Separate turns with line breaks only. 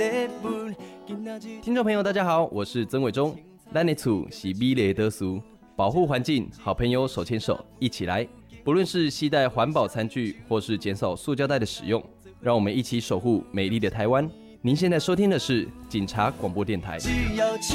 听众朋友大家好，我是曾伟忠。咱的厝是美丽的厝，保护环境，好朋友手牵手一起来。不论是携带环保餐具，或是减少塑胶袋的使用，让我们一起守护美丽的台湾。您现在收听的是警察广播电台。